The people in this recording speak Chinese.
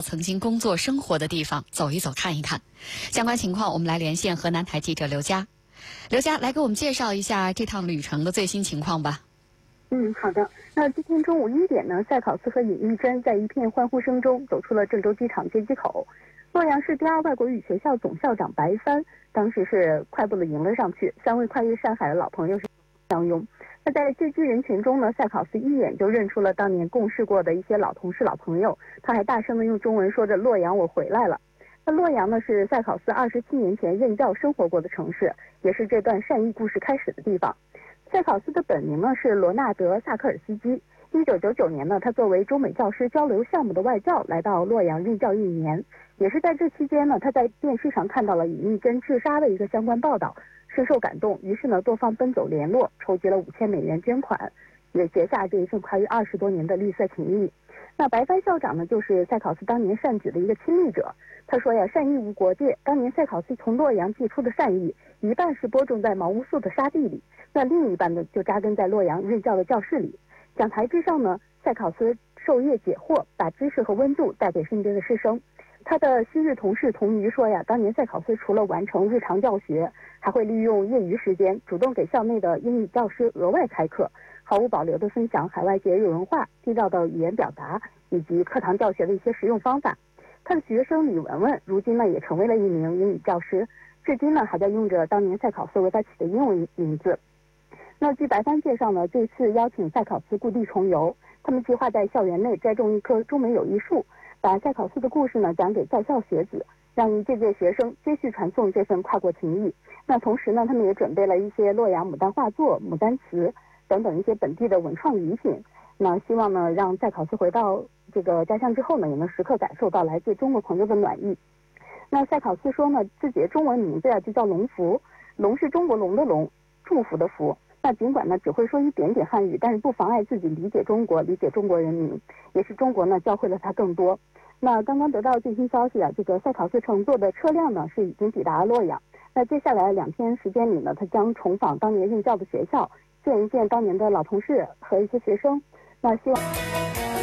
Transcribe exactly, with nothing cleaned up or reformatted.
曾经工作生活的地方走一走看一看。相关情况我们来连线河南台记者刘佳。刘佳来给我们介绍一下这趟旅程的最新情况吧。 嗯，好的。那今天中午一点呢，赛考斯和尹玉珍在一片欢呼声中走出了郑州机场接机口。洛阳市第二外国语学校总校长白帆当时是快步的迎了上去，三位跨越山海的老朋友是相拥。那在接机人群中呢，赛考斯一眼就认出了当年共事过的一些老同事、老朋友，他还大声的用中文说着：“洛阳，我回来了。”那洛阳呢，是赛考斯二十七年前任教生活过的城市，也是这段善意故事开始的地方。赛考斯的本名呢是罗纳德·萨科尔斯基。一九九九年呢，他作为中美教师交流项目的外教来到洛阳任教一年。也是在这期间呢，他在电视上看到了尹玉珍自杀的一个相关报道，深受感动，于是呢多方奔走联络，筹集了五千美元捐款，也结下这一份跨越二十多年的绿色情谊。那白帆校长呢，就是赛考斯当年善举的一个亲历者。他说呀，善意无国界。当年赛考斯从洛阳寄出的善意，一半是播种在毛乌素的沙地里，那另一半呢就扎根在洛阳任教的教室里。讲台之上呢，赛考斯授业解惑，把知识和温度带给身边的师生。他的昔日同事童瑜说呀，当年赛考斯除了完成日常教学，还会利用业余时间主动给校内的英语教师额外开课，毫无保留地分享海外节日文化、地道的语言表达以及课堂教学的一些实用方法。他的学生李文文如今呢也成为了一名英语教师，至今呢还在用着当年赛考斯为他起的英文名字。那据白帆介绍呢，这次邀请赛考斯故地重游，他们计划在校园内栽种一棵中美友谊树，把赛考斯的故事呢讲给在校学子，让一届届学生接续传送这份跨国情谊。那同时呢，他们也准备了一些洛阳牡丹画作、牡丹瓷等等一些本地的文创礼品。那希望呢，让赛考斯回到这个家乡之后呢，也能时刻感受到来自中国朋友的暖意。那赛考斯说呢，自己的中文名字呀就叫龙福，龙是中国龙的龙，祝福的福。那尽管呢只会说一点点汉语，但是不妨碍自己理解中国，理解中国人民，也是中国呢教会了他更多。那刚刚得到最新消息啊，这个赛考斯乘坐的车辆呢是已经抵达了洛阳。那接下来两天时间里呢，他将重访当年任教的学校，见一见当年的老同事和一些学生。那希望。